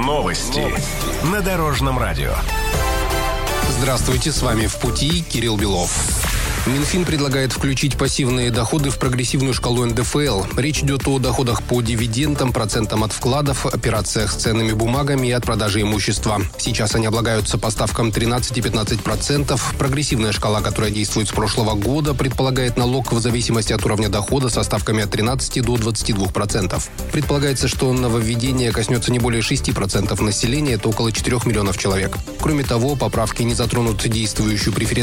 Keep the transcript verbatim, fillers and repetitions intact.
Новости на Дорожном радио. Здравствуйте, с вами «В пути» Кирилл Белов. Минфин предлагает включить пассивные доходы в прогрессивную шкалу эн дэ эф эл. Речь идет о доходах по дивидендам, процентам от вкладов, операциях с ценными бумагами и от продажи имущества. Сейчас они облагаются по ставкам тринадцать и пятнадцать процентов. Прогрессивная шкала, которая действует с прошлого года, предполагает налог в зависимости от уровня дохода со ставками от тринадцати до двадцати двух процентов. Предполагается, что нововведение коснется не более шести процентов населения, это около четырёх миллионов человек. Кроме того, поправки не затронут действующую преференцию